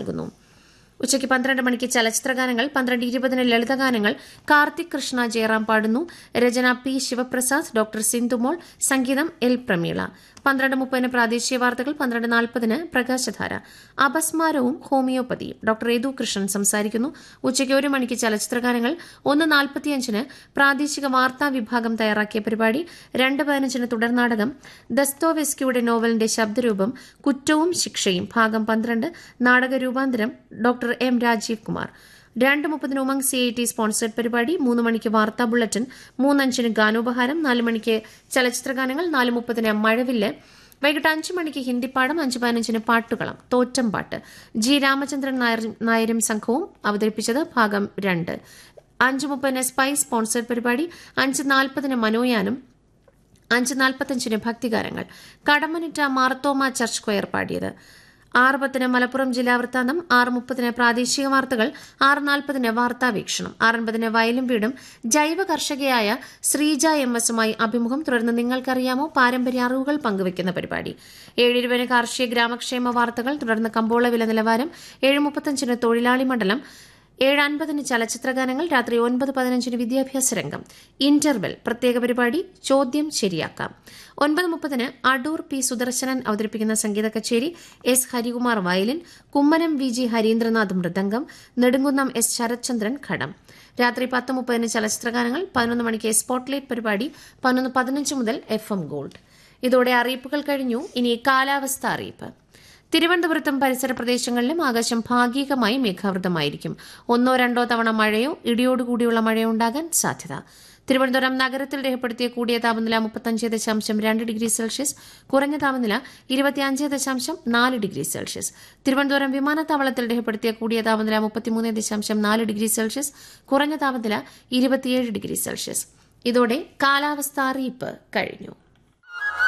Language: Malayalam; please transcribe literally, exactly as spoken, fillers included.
നൽകുന്നു. ഉച്ചയ്ക്ക് പന്ത്രണ്ട് മണിക്ക് ചലച്ചിത്രഗാനങ്ങൾ, പന്ത്രണ്ട് ഇരുപതിന് ലളിതഗാനങ്ങൾ. കാർത്തിക് കൃഷ്ണ ജയറാം പാടുന്നു. രചന പി ശിവപ്രസാദ്, ഡോക്ടർ സിന്ധുമോൾ, സംഗീതം എൽ പ്രമീള. പന്ത്രണ്ട് മുപ്പതിന് പ്രാദേശിക വാർത്തകൾ, പന്ത്രണ്ട് നാൽപ്പതിന് പ്രകാശധാര. അപസ്മാരവും ഹോമിയോപ്പതിയും ഡോക്ടർ യദു കൃഷ്ണൻ സംസാരിക്കുന്നു. ഉച്ചയ്ക്ക് ഒരു മണിക്ക് ചലച്ചിത്രഗാനങ്ങൾ, ഒന്ന് നാൽപ്പത്തിയഞ്ചിന് പ്രാദേശിക വാർത്താ വിഭാഗം തയ്യാറാക്കിയ പരിപാടി, രണ്ട് പതിനഞ്ചിന് തുടർനാടകം ദസ്തോവെസ്കിയുടെ നോവലിന്റെ ശബ്ദരൂപം കുറ്റവും ശിക്ഷയും ഭാഗം പന്ത്രണ്ട്, നാടക രൂപാന്തരം ഡോക്ടർ എം രാജീവ് കുമാർ. രണ്ട് മുപ്പതിന് Umang C I T sponsored പരിപാടി, മൂന്ന് മണിക്ക് വാർത്താ ബുള്ളറ്റിൻ, മൂന്നഞ്ചിന് ഗാനോപഹാരം, നാല് മണിക്ക് ചലച്ചിത്രഗാനങ്ങൾ, നാല് മുപ്പതിന് മഴവില്ല്. വൈകിട്ട് അഞ്ച് മണിക്ക് ഹിന്ദിപ്പാടം, അഞ്ച് പതിനഞ്ചിന് പാട്ടുകളം തോറ്റംപാട്ട്. ജി രാമചന്ദ്രൻ നായരും സംഘവും അവതരിപ്പിച്ചത് ഭാഗം രണ്ട്. അഞ്ച് മുപ്പതിന് സ്പൈസ് സ്പോൺസേഡ് പരിപാടി, അഞ്ച് നാൽപ്പതിന് മനോയാനം, അഞ്ച് നാൽപ്പത്തഞ്ചിന് ഭക്തിഗാനങ്ങൾ. കടമ്മനിട്ട മാർത്തോമ ചർച്ച് സ്ക്വയർ പാടിയത്. ആറ് പത്തിന് മലപ്പുറം ജില്ലാ വൃത്താന്തം, ആറ് മുപ്പതിന് പ്രാദേശിക വാർത്തകൾ, ആറ് നാൽപ്പതിന് വാർത്താവീക്ഷണം, ആറൻപതിന് വയലും വീടും. ജൈവ കർഷകയായ ശ്രീജ എം എസുമായി അഭിമുഖം. തുടർന്ന് നിങ്ങൾക്കറിയാമോ പാരമ്പര്യ അറിവുകൾ പങ്കുവയ്ക്കുന്ന പരിപാടി. ഏഴ് ഇരുപതിന് കാർഷിക ഗ്രാമക്ഷേമ വാർത്തകൾ, തുടർന്ന് കമ്പോള വില നിലവാരം. ഏഴ് മുപ്പത്തഞ്ചിന് തൊഴിലാളി മണ്ഡലം, ഏഴ് അൻപതിന് ചലച്ചിത്രഗാനങ്ങൾ. രാത്രി ഒൻപത് പതിനഞ്ചിന് വിദ്യാഭ്യാസ രംഗം. ഇന്റർവെൽ പ്രത്യേക പരിപാടി ചോദ്യം ശരിയാക്കാം. ഒൻപത് മുപ്പതിന് അടൂർ പി സുദർശനൻ അവതരിപ്പിക്കുന്ന സംഗീത കച്ചേരി. S Harikumar violin, Kummanam V G Harindranath mridangam, Nedumkunnam S Sarathchandran ഘടം. രാത്രി പത്ത് മുപ്പതിന് ചലച്ചിത്രഗാനങ്ങൾ. പതിനൊന്ന് മണിക്ക് സ്പോട്ട്ലൈറ്റ് പരിപാടി, പതിനൊന്ന് പതിനഞ്ച് മുതൽ എഫ് എം ഗോൾഡ്. ഇതോടെ അറിയിപ്പുകൾ കഴിഞ്ഞു. ഇനി കാലാവസ്ഥ അറിയിപ്പ്. തിരുവനന്തപുരത്തും പരിസര പ്രദേശങ്ങളിലും ആകാശം ഭാഗികമായി മേഘാവൃതമായിരിക്കും. ഒന്നോ രണ്ടോ തവണ മഴയോ ഇടിയോടുകൂടിയുള്ള മഴയോ ഉണ്ടാകാൻ സാധ്യത. തിരുവനന്തപുരം നഗരത്തിൽ രേഖപ്പെടുത്തിയ കൂടിയ താപനില മുപ്പത്തഞ്ച് ദശാംശം രണ്ട് ഡിഗ്രി സെൽഷ്യസ്, കുറഞ്ഞ താപനില ഇരുപത്തിയഞ്ച് ദശാംശം നാല് ഡിഗ്രി സെൽഷ്യസ്. തിരുവനന്തപുരം വിമാനത്താവളത്തിൽ രേഖപ്പെടുത്തിയ കൂടിയ താപനില മുപ്പത്തിമൂന്ന് ദശാംശം നാല് ഡിഗ്രി സെൽഷ്യസ്, കുറഞ്ഞ താപനില ഇരുപത്തിയേഴ് ഡിഗ്രി സെൽഷ്യസ്. ഇതോടെ കാലാവസ്ഥ അറിയിപ്പ് കഴിഞ്ഞു.